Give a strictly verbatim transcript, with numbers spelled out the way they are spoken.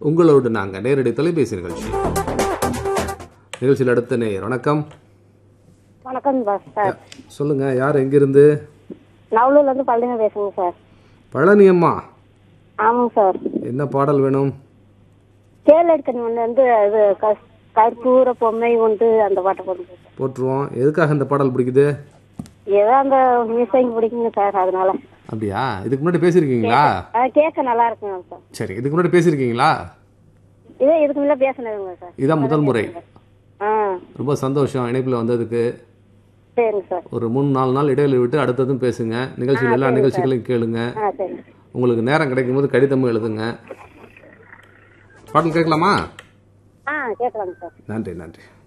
உங்களோடு நாங்கள் நேரடி தொலைபேசி நிகழ்ச்சி. நிகழ்ச்சியில் அடுத்த நேயர். வணக்கம். வணக்கம் சார். சொல்லுங்க, யார் எங்கிருந்து? நவலூர்ல இருந்து பழனி பேசுங்க சார். பழனி அம்மா. ஆமாங்க சார். என்ன பாடல் வேணும்? கேளடிக்கன் வந்து அது கற்பூர பொம்மை உண்டு அந்த பாட்டை போட்டு போட்டுருவோம். எதுக்காக இந்த பாடல் பிடிக்குது? ஏதோ அந்த மியூசிக் பிடிக்குங்க சார், அதனால. அப்படியா? இதுக்கு முன்னாடி பேசியிருக்கீங்களா? கேட்க நல்லா இருக்குங்க சார். சரி, இதுக்கு முன்னாடி பேசியிருக்கீங்களா? இதே இதுக்கு முன்னாடி பேசினதுங்க சார். இதான் முதல் முறை. ஆ, ரொம்ப சந்தோஷம் இணைப்பில் வந்ததுக்கு. சரிங்க சார். ஒரு மூணு நாலு நாள் இடைவெளி விட்டு அடுத்ததும் பேசுங்க. நிகழ்ச்சியில் எல்லா நிகழ்ச்சிகளையும் கேளுங்க. ஆ, சரி. உங்களுக்கு நேரம் கிடைக்கும் போது கடிதமும் எழுதுங்க. பாடல் கேட்கலாமா? ஆ, கேட்கலாங்க சார். நன்றி நன்றி.